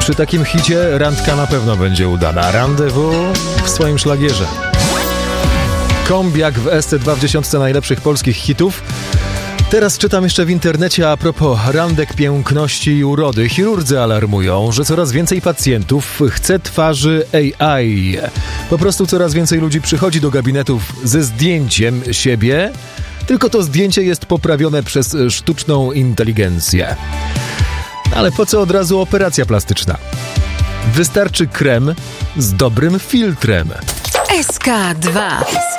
Przy takim hicie randka na pewno będzie udana. Rendezvous w swoim szlagierze. Kombiak w SC2 w 10 najlepszych polskich hitów. Teraz czytam jeszcze w internecie a propos randek piękności i urody. Chirurdzy alarmują, że coraz więcej pacjentów chce twarzy AI. Po prostu coraz więcej ludzi przychodzi do gabinetów ze zdjęciem siebie, tylko to zdjęcie jest poprawione przez sztuczną inteligencję. Ale po co od razu operacja plastyczna? Wystarczy krem z dobrym filtrem. SK2